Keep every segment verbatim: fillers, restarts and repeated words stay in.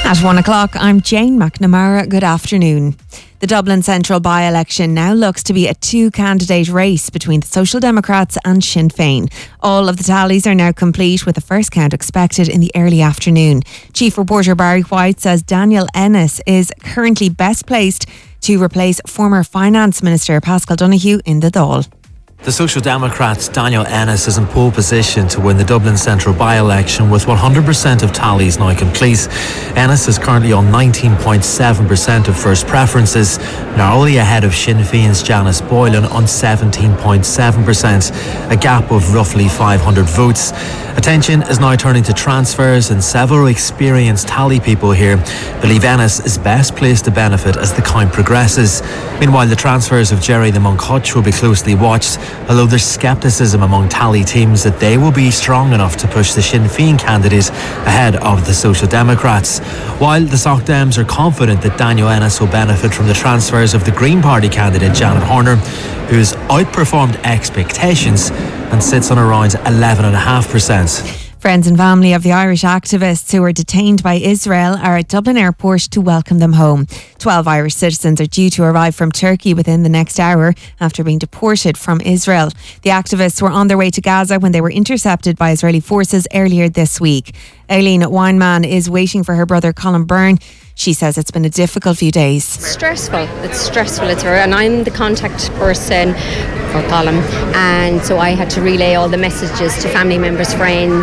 At one o'clock, I'm Jane McNamara. Good afternoon. The Dublin Central by-election now looks to be a two-candidate race between the Social Democrats and Sinn Féin. All of the tallies are now complete, with the first count expected in the early afternoon. Chief reporter Barry White says Daniel Ennis is currently best placed to replace former Finance Minister Paschal Donoghue in the Dáil. The Social Democrats' Daniel Ennis is in pole position to win the Dublin Central by-election with one hundred percent of tallies now complete. Ennis is currently on nineteen point seven percent of first preferences, narrowly ahead of Sinn Féin's Janice Boylan on seventeen point seven percent, a gap of roughly five hundred votes. Attention is now turning to transfers, and several experienced tally people here believe Ennis is best placed to benefit as the count progresses. Meanwhile, the transfers of Jerry the Monk Hutch will be closely watched, although there's scepticism among tally teams that they will be strong enough to push the Sinn Féin candidate ahead of the Social Democrats. While the Soc Dems are confident that Daniel Ennis will benefit from the transfers of the Green Party candidate Janet Horner, who's outperformed expectations and sits on around eleven point five percent. Friends and family of the Irish activists who were detained by Israel are at Dublin Airport to welcome them home. Twelve Irish citizens are due to arrive from Turkey within the next hour after being deported from Israel. The activists were on their way to Gaza when they were intercepted by Israeli forces earlier this week. Aileen Weinman is waiting for her brother Colin Byrne. She says it's been a difficult few days. Stressful. It's stressful. It's her, and I'm the contact person for Colin, and so I had to relay all the messages to family members, friends.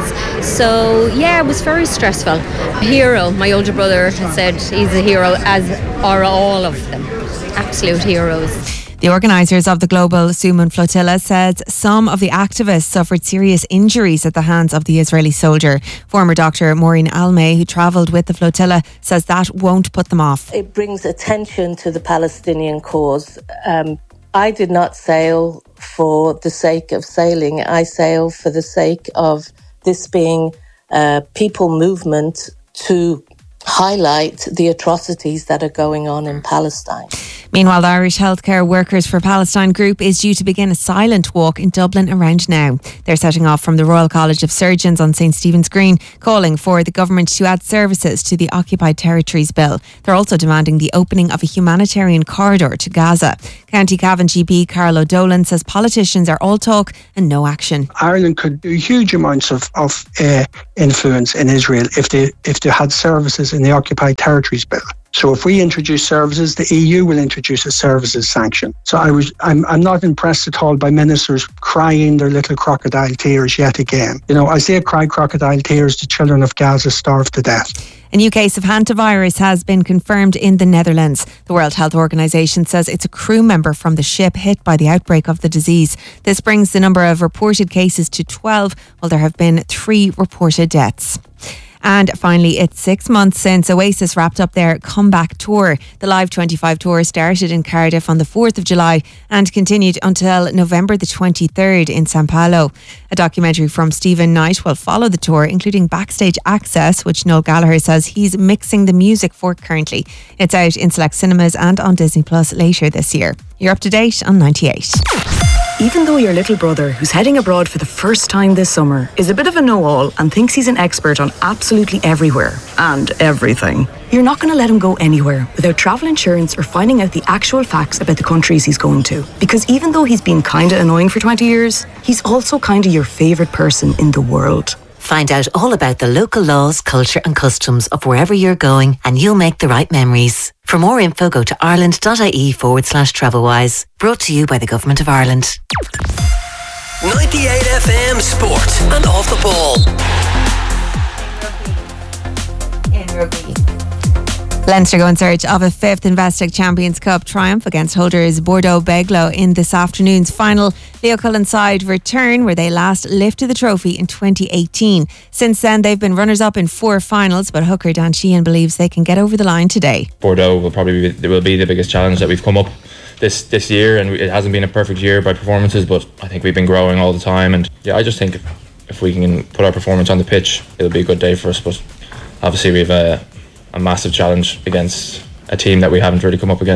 So yeah, it was very stressful. Hero, my older brother has said he's a hero, as are all of them. Absolute heroes. The organisers of the Global Suman Flotilla said some of the activists suffered serious injuries at the hands of the Israeli soldier. Former doctor Maureen Almay, who travelled with the flotilla, says that won't put them off. It brings attention to the Palestinian cause. Um, I did not sail for the sake of sailing. I sailed for the sake of this being a people movement to highlight the atrocities that are going on in Palestine. Meanwhile, the Irish Healthcare Workers for Palestine group is due to begin a silent walk in Dublin around now. They're setting off from the Royal College of Surgeons on St Stephen's Green, calling for the government to add services to the Occupied Territories Bill. They're also demanding the opening of a humanitarian corridor to Gaza. County Cavan G P Carol O'Dolan says politicians are all talk and no action. Ireland could do huge amounts of, of uh, influence in Israel if they if they had services in the Occupied Territories Bill. So if we introduce services, the E U will introduce a services sanction. So I was, I'm, I'm not impressed at all by ministers crying their little crocodile tears yet again. You know, as they cry crocodile tears, the children of Gaza starve to death. A new case of hantavirus has been confirmed in the Netherlands. The World Health Organization says it's a crew member from the ship hit by the outbreak of the disease. This brings the number of reported cases to twelve, while there have been three reported deaths. And finally, it's six months since Oasis wrapped up their comeback tour. The Live twenty-five tour started in Cardiff on the fourth of July and continued until November the twenty-third in Sao Paulo. A documentary from Stephen Knight will follow the tour, including backstage access, which Noel Gallagher says he's mixing the music for currently. It's out in select cinemas and on Disney Plus later this year. You're up to date on ninety-eight. Even though your little brother, who's heading abroad for the first time this summer, is a bit of a know-all and thinks he's an expert on absolutely everywhere and everything, you're not going to let him go anywhere without travel insurance or finding out the actual facts about the countries he's going to. Because even though he's been kinda annoying for twenty years, he's also kinda your favourite person in the world. Find out all about the local laws, culture and customs of wherever you're going, and you'll make the right memories. For more info, go to ireland.ie forward slash travelwise. Brought to you by the Government of Ireland. ninety-eight F M Sport and Off the Ball. In rugby. Leinster go in search of a fifth Investec Champions Cup triumph against holders Bordeaux Beglo in this afternoon's final. Leo Cullen's side return where they last lifted the trophy in twenty eighteen. Since then, they've been runners-up in four finals, but hooker Dan Sheehan believes they can get over the line today. Bordeaux will probably be, will be the biggest challenge that we've come up this this year, and it hasn't been a perfect year by performances, but I think we've been growing all the time, and yeah, I just think if, if we can put our performance on the pitch, it'll be a good day for us. But obviously we've a, a massive challenge against a team that we haven't really come up against.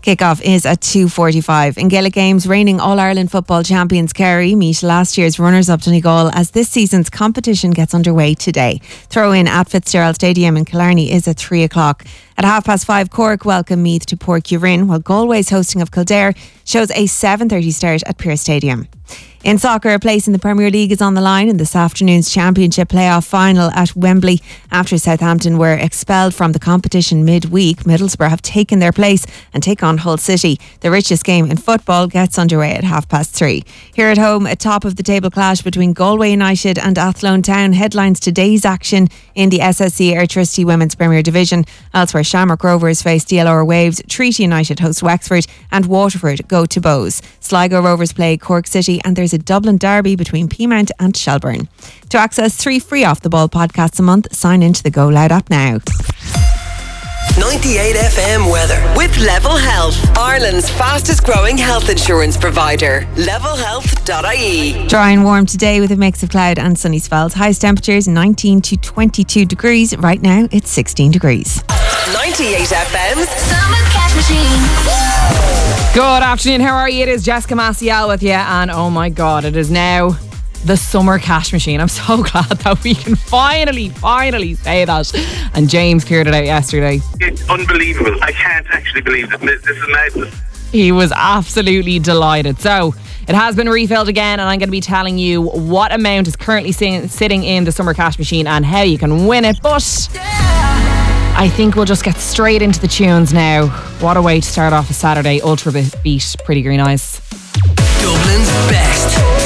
Kickoff is at two forty-five. In Gaelic Games, reigning All-Ireland football champions Kerry meet last year's runners-up Donegal as this season's competition gets underway today. Throw-in at Fitzgerald Stadium in Killarney is at three o'clock. At half past five, Cork welcome Meath to Port Urin, while Galway's hosting of Kildare shows a seven thirty start at Pearse Stadium. In soccer, a place in the Premier League is on the line in this afternoon's Championship playoff final at Wembley. After Southampton were expelled from the competition midweek, Middlesbrough have taken their place and take on Hull City. The richest game in football gets underway at half past three. Here at home, a top of the table clash between Galway United and Athlone Town headlines today's action in the S S C Airtricity Women's Premier Division. Elsewhere, Shamrock Rovers face D L R Waves, Treaty United host Wexford and Waterford go to Bowes. Sligo Rovers play Cork City and there's a Dublin derby between Peamount and Shelburne. To access three free Off the Ball podcasts a month, sign into the Go Loud app now. ninety-eight F M weather with Level Health, Ireland's fastest growing health insurance provider. level health dot I E. Dry and warm today with a mix of cloud and sunny spells. Highest temperatures nineteen to twenty-two degrees. Right now it's sixteen degrees. ninety-eight F M's Summer Cash Machine. Good afternoon, how are you? It is Jessica Maciel with you, and oh my god, it is now the Summer Cash Machine. I'm so glad that we can finally, finally say that. And James cleared it out yesterday. It's unbelievable. I can't actually believe it. This is madness. He was absolutely delighted. So it has been refilled again, and I'm going to be telling you what amount is currently sing- sitting in the Summer Cash Machine and how you can win it. But I think we'll just get straight into the tunes now. What a way to start off a Saturday. Ultra Beat, Pretty Green Eyes. Dublin's best